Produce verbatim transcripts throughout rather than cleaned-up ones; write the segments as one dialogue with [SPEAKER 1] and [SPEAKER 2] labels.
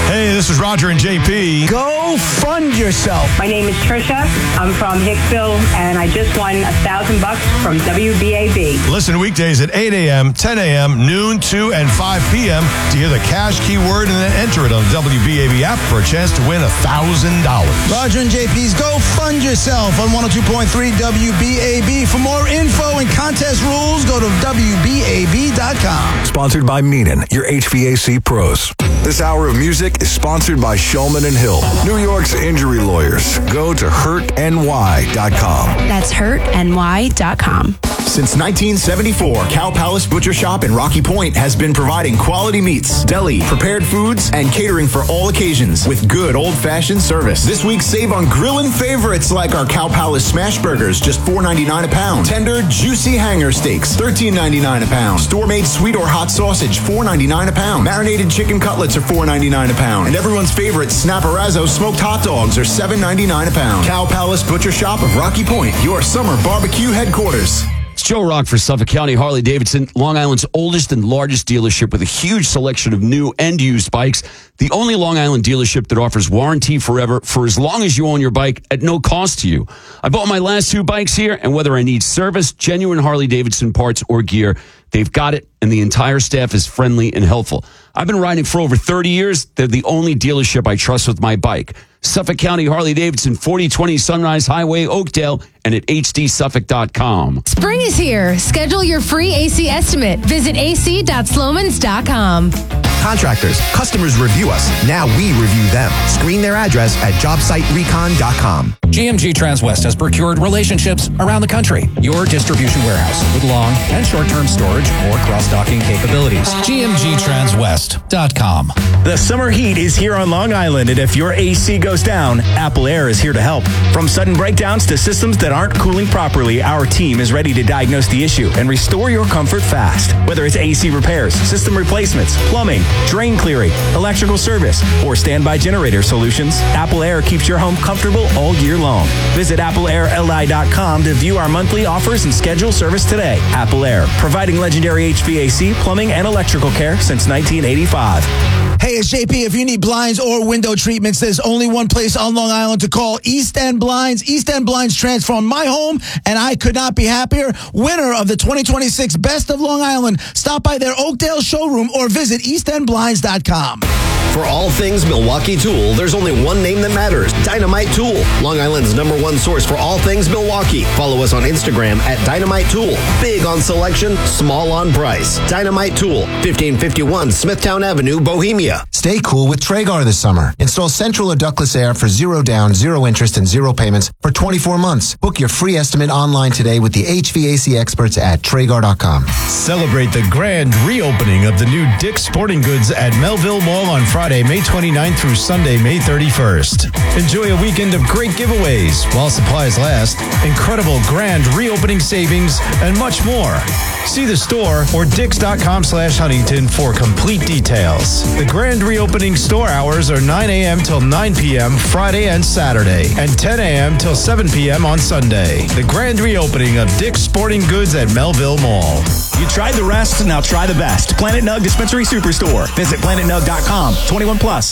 [SPEAKER 1] Hey, this is Roger and J P.
[SPEAKER 2] Go fund yourself.
[SPEAKER 3] My name is Trisha. I'm from Hicksville, and I just won a thousand bucks from W B A B.
[SPEAKER 1] Listen weekdays at eight a.m., ten a.m., noon, two, and five p.m. to hear the cash keyword and then enter it on the W B A B app for a chance to win a thousand dollars.
[SPEAKER 2] Roger and J P's Go Fund Yourself on one oh two point three W B A B. For more info and contest rules, go to W B A B dot com.
[SPEAKER 4] Sponsored by Meenan, your H V A C pros. This hour of music is sponsored by Shulman and Hill, New York's injury lawyers. Go to hurt N Y dot com.
[SPEAKER 5] That's hurt N Y dot com.
[SPEAKER 6] Since nineteen seventy-four, Cow Palace Butcher Shop in Rocky Point has been providing quality meats, deli, prepared foods, and catering for all occasions with good old-fashioned service. This week, save on grilling favorites like our Cow Palace Smash Burgers, just four ninety-nine a pound. Tender, juicy hanger steaks, thirteen ninety-nine a pound. Store-made sweet or hot sausage, four ninety-nine a pound. Marinated chicken cutlets are four ninety-nine a pound. And everyone's favorite Snapperazzo smoked hot dogs are seven ninety-nine a pound. Cow Palace Butcher Shop of Rocky Point, your summer barbecue headquarters.
[SPEAKER 7] It's Joe Rock for Suffolk County Harley-Davidson, Long Island's oldest and largest dealership with a huge selection of new and used bikes. The only Long Island dealership that offers warranty forever for as long as you own your bike at no cost to you. I bought my last two bikes here, and whether I need service, genuine Harley-Davidson parts, or gear, they've got it, and the entire staff is friendly and helpful. I've been riding for over thirty years. They're the only dealership I trust with my bike. Suffolk County Harley-Davidson, forty twenty Sunrise Highway, Oakdale, and at H D Suffolk dot com.
[SPEAKER 8] Spring is here. Schedule your free A C estimate. Visit A C dot slomans dot com.
[SPEAKER 9] Contractors, customers review us. Now we review them. Screen their address at job site recon dot com.
[SPEAKER 10] G M G Transwest has procured relationships around the country. Your distribution warehouse with long and short-term storage or cross-docking capabilities. G M G Transwest dot com.
[SPEAKER 11] The summer heat is here on Long Island, and if your A C goes down, Apple Air is here to help. From sudden breakdowns to systems that aren't cooling properly, our team is ready to diagnose the issue and restore your comfort fast. Whether it's A C repairs, system replacements, plumbing, drain clearing, electrical service, or standby generator solutions, Apple Air keeps your home comfortable all year long. Visit apple air L I dot com to view our monthly offers and schedule service today. Apple Air, providing legendary H V A C, plumbing, and electrical care since nineteen eighty-five.
[SPEAKER 2] Hey, it's J P. If you need blinds or window treatments, there's only one place on Long Island to call: East End Blinds. East End Blinds transformed my home, and I could not be happier. Winner of the twenty twenty-six Best of Long Island. Stop by their Oakdale showroom or visit east end blinds dot com.
[SPEAKER 12] For all things Milwaukee Tool, there's only one name that matters: Dynamite Tool. Long Island's number one source for all things Milwaukee. Follow us on Instagram at Dynamite Tool. Big on selection, small on price. Dynamite Tool, fifteen fifty-one Smithtown Avenue, Bohemia.
[SPEAKER 9] Stay cool with Traegar this summer. Install central or ductless air for zero down, zero interest, and zero payments for twenty-four months. Book your free estimate online today with the H V A C experts at Traegar dot com.
[SPEAKER 1] Celebrate the grand reopening of the new Dick's Sporting Goods at Melville Mall on Friday, May twenty-ninth through Sunday, May thirty-first. Enjoy a weekend of great giveaways while supplies last, incredible grand reopening savings, and much more. See the store or dicks dot com slash Huntington for complete details. The grand reopening store hours are nine a.m. till nine p.m. Friday and Saturday, and ten a.m. till seven p.m. on Sunday. The grand reopening of Dick's Sporting Goods at Melville Mall.
[SPEAKER 11] You tried the rest, now try the best. Planet Nug Dispensary Superstore. Visit planet nug dot com. twenty-one plus.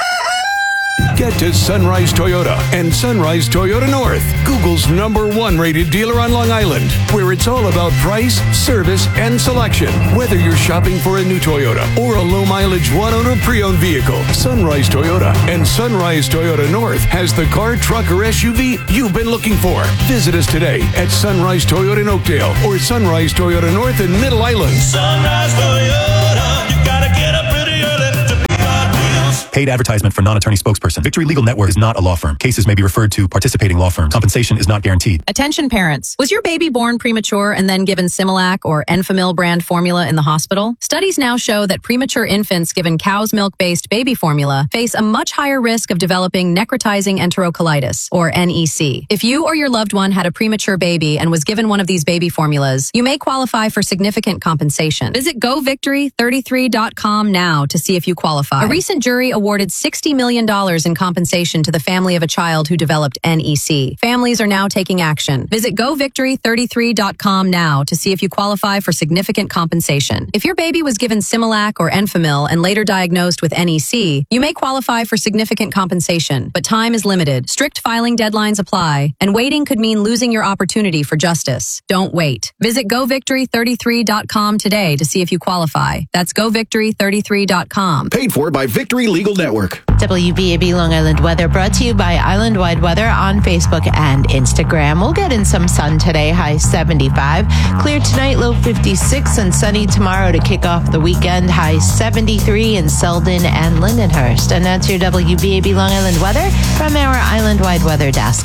[SPEAKER 13] Get to Sunrise Toyota and Sunrise Toyota North, Google's number one rated dealer on Long Island, where it's all about price, service, and selection. Whether you're shopping for a new Toyota or a low-mileage one-owner pre-owned vehicle, Sunrise Toyota and Sunrise Toyota North has the car, truck, or S U V you've been looking for. Visit us today at Sunrise Toyota in Oakdale or Sunrise Toyota North in Middle Island.
[SPEAKER 14] Sunrise Toyota, you gotta get up pretty early to be our deals.
[SPEAKER 15] Paid advertisement for non-attorney spokesperson. Victory Legal Network is not a law firm. Cases may be referred to participating law firms. Compensation is not guaranteed.
[SPEAKER 16] Attention parents. Was your baby born premature and then given Similac or Enfamil brand formula in the hospital? Studies now show that premature infants given cow's milk-based baby formula face a much higher risk of developing necrotizing enterocolitis, or N E C. If you or your loved one had a premature baby and was given one of these baby formulas, you may qualify for significant compensation. Visit go victory thirty-three dot com now to see if you qualify. A recent jury award awarded sixty million dollars in compensation to the family of a child who developed N E C. Families are now taking action. Visit go victory thirty-three dot com now to see if you qualify for significant compensation. If your baby was given Similac or Enfamil and later diagnosed with N E C, you may qualify for significant compensation, but time is limited. Strict filing deadlines apply, and waiting could mean losing your opportunity for justice. Don't wait. Visit go victory thirty-three dot com today to see if you qualify. That's go victory thirty-three dot com.
[SPEAKER 6] Paid for by Victory Legal Network.
[SPEAKER 17] W B A B Long Island weather brought to you by Island Wide Weather on Facebook and Instagram. We'll get in some sun today, high seventy-five. Clear tonight, low fifty-six, and sunny tomorrow to kick off the weekend, high seventy-three in Selden and Lindenhurst. And that's your W B A B Long Island weather from our Island Wide Weather desk.